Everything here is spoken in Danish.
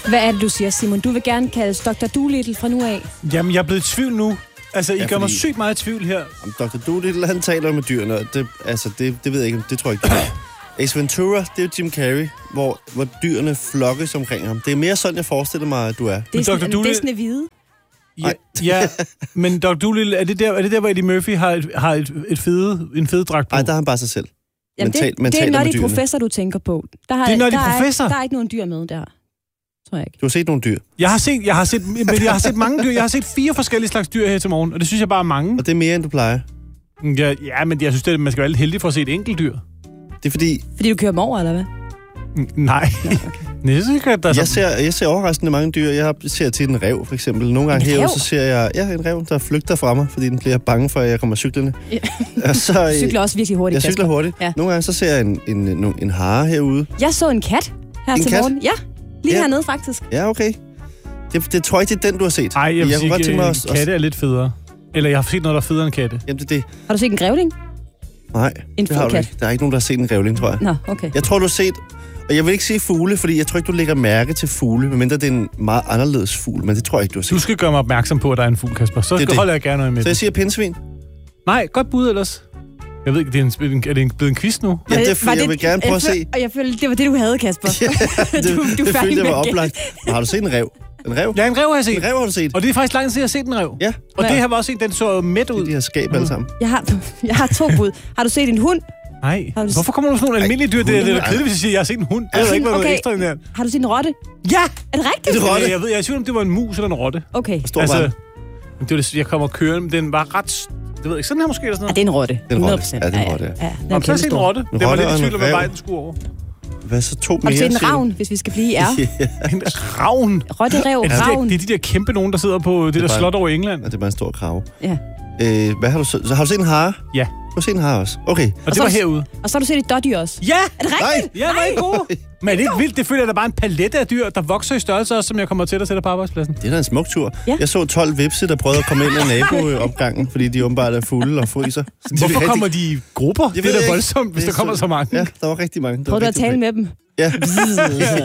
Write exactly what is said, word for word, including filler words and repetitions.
Hvad er det, du siger, Simon? Du vil gerne kaldes doktor Dolittle fra nu af? Jamen, jeg er blevet i tvivl nu. Altså, I Ja, gør fordi- mig sygt meget i tvivl her. Om doktor Dolittle, han taler med dyrene, og det, altså, det, det ved jeg ikke, det tror jeg ikke. Ace Ventura, det er jo Jim Carrey, hvor, hvor dyrene flokkes omkring ham. Det er mere sådan, jeg forestiller mig, at du er. Det er Men sådan, doktor det er Dolittle- sådan hvide. Ja, ja, men doktor Dolittle, er det der, er det der hvor Eddie Murphy har, et, har et, et fede, en fede dragt på? Nej, der er han bare sig selv. Jamen, Mental, det, det er med Nutty dyrene. Professor, du tænker på. Der har, Det er Nutty der Professor? Er, der er ikke nogen dyr med der. Tror jeg ikke. Du har set nogle dyr, Jeg har set, jeg har set, men jeg har set mange dyr. Jeg har set fire forskellige slags dyr her til morgen, og det synes jeg bare er mange. og det er mere, end du plejer. Ja, ja men jeg synes, det, man skal være lidt heldig for at se et enkelt dyr. Det er fordi, Fordi du kører dem over, eller hvad? Mm, Nej. Nej, okay. jeg synes ikke, at der er jeg så... ser, jeg ser overraskende mange dyr. Jeg ser til en ræv, for eksempel. Nogle gange En herude, ræv? så ser jeg ja, en ræv, der flygter fra mig, fordi den bliver bange for, at jeg kommer cyklerne. Ja. Og så, Du cykler også virkelig hurtigt, Jeg cykler Kasper. hurtigt. Ja. Nogle gange så ser jeg en, en, en, en hare herude. Jeg så en kat her En til kat? morgen. Ja, lige Ja. hernede faktisk. Ja, okay. Det, det tror jeg ikke, det er den, du har set. Ej, jeg vil jeg sige, kunne godt tænke mig at at... katte er lidt federe. Eller jeg har set noget, der er federe end katte. Jamen, det er det. Har du set en grævling? Nej, En det har du fed ikke. Der er ikke nogen, der har set en grævling, tror jeg. Nå, okay. Jeg tror, du har set... Og jeg vil ikke sige fugle, fordi jeg tror ikke, du lægger mærke til fugle, medmindre det er en meget anderledes fugl, men det tror jeg ikke, du har set. Du skal gøre mig opmærksom på, at der er en fugl, Kasper. Så Det er skal det. holder jeg gerne øje med Så jeg det. siger pindsvin. Nej, godt bud ellers. Jeg ved ikke, det er, en, er det en, blevet en quiz nu? Ja, Var det, var jeg vil gerne prøve at jeg se. føl- Og jeg følte, det var det, du havde, Kasper. Ja, det, Du- du er det færdig følte jeg med var at oplagt. Men har du set en rev? En rev? Ja, en rev har jeg set. En rev har du set? Og det er faktisk lang tid, siden, jeg har set en rev. Ja, Og Rev. det her var også en, den så mæt det er ud. de her skab alle sammen. Jeg har, jeg har to bud. Har du set en hund? Nej. Har du- Hvorfor kommer du sådan nogle almindelige dyr? Det er hunde- lidt kedeligt, hvis jeg siger, at jeg har set en hund. Det er ikke noget Okay. ekstraordinært. Har du set en rotte? Ja! Er det rigtigt? Det er rotte. Jeg ved, jeg er i tvivl om, det var en mus eller en rotte. Okay. Stor altså, Altså, det var det, jeg kommer kørende, men den var ret... Det ved jeg ikke, sådan her måske eller sådan Ja, noget. det er en rotte. Det er en rotte. hundrede procent. Ja, det er en rotte, Ja, ja. ja, den Nå, er så har jeg set en kæmpestor. rotte. En Det var rotte lidt i og en tvivl om, hvad ræv. vej den skulle over. Hvad så to mere? Har du set en siger du? ravn, hvis vi skal blive i R? En ravn. Rotte, rev, Er det, de der, ravn. det er de der kæmpe nogen, der sidder på det, det der bare- slot over i England. Ja, det er bare en stor krave. Ja. Øh, hvad har du så? Så har du set en hare? Ja, Du har set en hare også? Okay. og det så var er der- herude. Og så har du set et dårdyr også. Ja! Er det rigtigt? Nej! Ja, var ikke gode. Men er det ikke vildt? Det føler jeg, der er bare en palette af dyr, der vokser i størrelse også, som jeg kommer til at sætte på arbejdspladsen. Det er da en smuk tur. Ja. Jeg så tolv vipse, der prøvede at komme ind i naboopgangen, fordi de åbenbart er fulde og fryser. Så de Hvorfor vil kommer rigtig- de i grupper? Jeg Det ved er da ikke. voldsomt, hvis Det er der kommer så- så mange. Ja, der var rigtig mange. Det var Prøv du at rigtig tale okay. med dem? Ja.